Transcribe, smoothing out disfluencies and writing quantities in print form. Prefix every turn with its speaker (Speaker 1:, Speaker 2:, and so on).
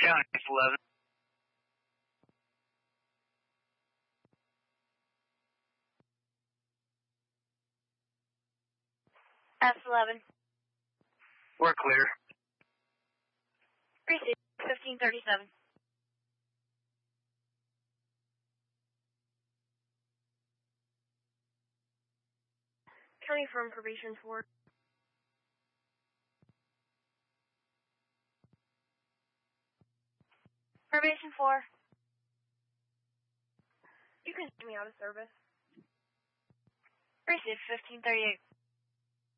Speaker 1: County, S11.
Speaker 2: S11.
Speaker 1: We're clear.
Speaker 2: Receive 1537. County from probation 4. Probation 4. You can take me out of service. Receive 1538.